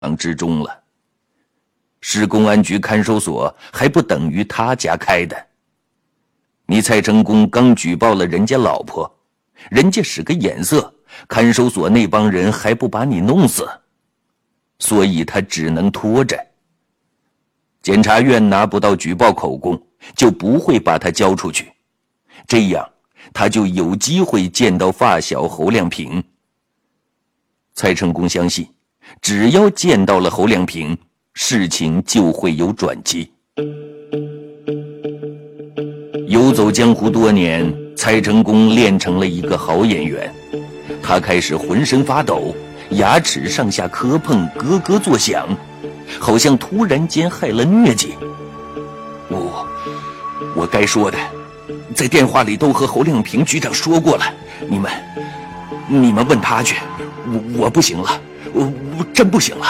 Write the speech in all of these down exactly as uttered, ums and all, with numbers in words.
之中了。市公安局看守所还不等于他家开的。你蔡成功刚举报了人家老婆，人家使个眼色，看守所那帮人还不把你弄死，所以他只能拖着。检察院拿不到举报口供，就不会把他交出去，这样他就有机会见到发小侯亮平。蔡成功相信，只要见到了侯亮平，事情就会有转机。游走江湖多年，蔡成功练成了一个好演员。他开始浑身发抖，牙齿上下磕碰，咯咯作响，好像突然间害了疟疾。我我该说的在电话里都和侯亮平局长说过了，你们你们问他去，我我不行了，我我真不行了。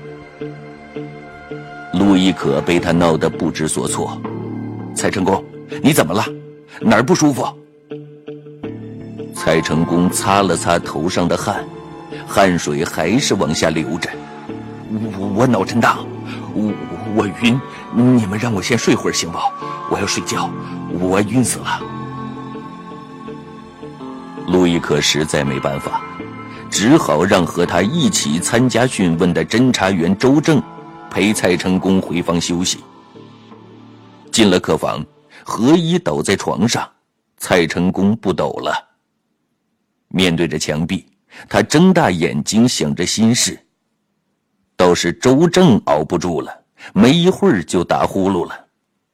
陆亦可被他闹得不知所措。蔡成功，你怎么了？哪儿不舒服？蔡成功擦了擦头上的汗，汗水还是往下流着。我我脑震荡，我我晕，你们让我先睡会儿行不？我要睡觉，我晕死了。陆亦可实在没办法，只好让和他一起参加讯问的侦查员周正陪蔡成功回房休息。进了客房，何一倒在床上，蔡成功不抖了。面对着墙壁，他睁大眼睛想着心事。倒是周正熬不住了，没一会儿就打呼噜了。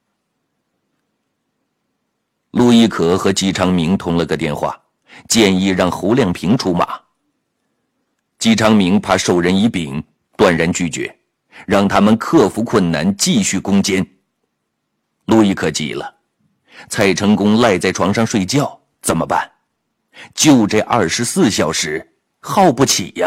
陆亦可和季昌明通了个电话，建议让侯亮平出马。季昌明怕授人以柄，断然拒绝，让他们克服困难继续攻坚。陆亦可急了，蔡成功赖在床上睡觉怎么办？就这二十四小时耗不起呀。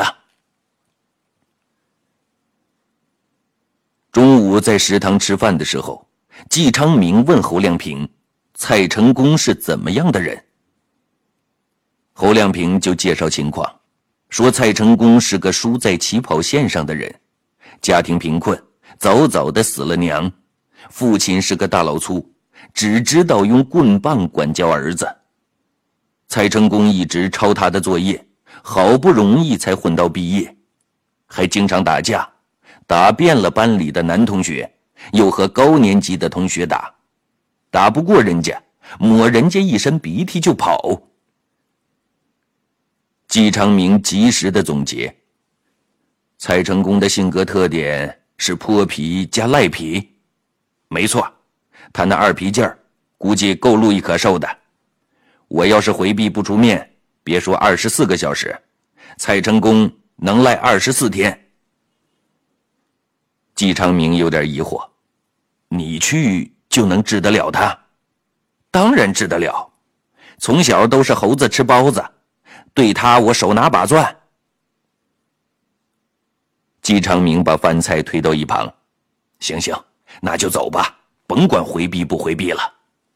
中午在食堂吃饭的时候，季昌明问侯亮平，蔡成功是怎么样的人？侯亮平就介绍情况，说蔡成功是个输在起跑线上的人，家庭贫困，早早的死了娘，父亲是个大老粗，只知道用棍棒管教儿子。蔡成功一直抄他的作业，好不容易才混到毕业，还经常打架，打遍了班里的男同学，又和高年级的同学打，打不过人家，抹人家一身鼻涕就跑。季昌明及时的总结，蔡成功的性格特点是泼皮加赖皮。没错，他那二皮劲儿估计够陆亦可受的。我要是回避不出面，别说二十四个小时，蔡成功能赖二十四天。季昌明有点疑惑，你去就能治得了他？当然治得了，从小都是猴子吃包子，对他我手拿把攥。季昌明把饭菜推到一旁，行行，那就走吧，甭管回避不回避了。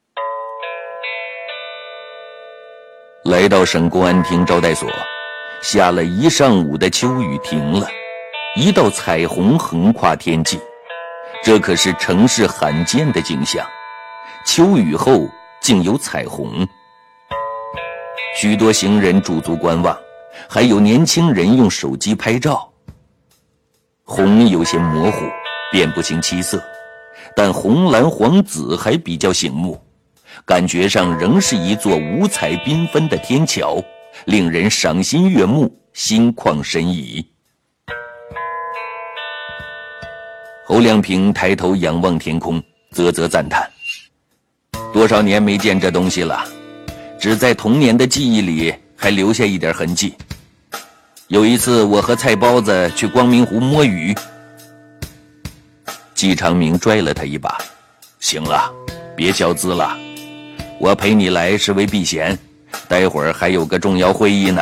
来到省公安厅招待所，下了一上午的秋雨停了，一道彩虹横跨天际，这可是城市罕见的景象，秋雨后竟有彩虹。许多行人驻足观望，还有年轻人用手机拍照。红有些模糊，辨不清七色，但红蓝黄紫还比较醒目，感觉上仍是一座五彩缤纷的天桥，令人赏心悦目，心旷神怡。侯亮平抬头仰望天空，啧啧赞叹，多少年没见这东西了，只在童年的记忆里还留下一点痕迹。有一次我和蔡包子去光明湖摸鱼，季昌明拽了他一把，行了，别较姿了，我陪你来是为避嫌，待会儿还有个重要会议呢。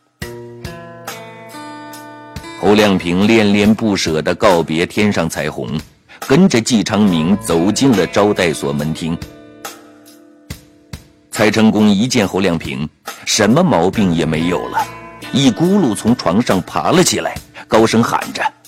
侯亮平恋恋不舍地告别天上彩虹，跟着季昌明走进了招待所门厅。蔡成功一见侯亮平，什么毛病也没有了，一咕噜从床上爬了起来，高声喊着，